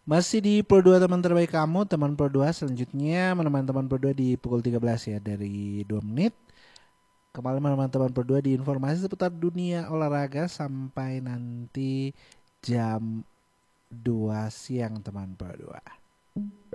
Masih di Pro 2 teman terbaik kamu, teman Pro 2 selanjutnya menemani teman Pro 2 di pukul 13 ya dari 2 menit. Kembali menemani teman Pro 2 di informasi seputar dunia olahraga sampai nanti jam 2 siang teman Pro 2.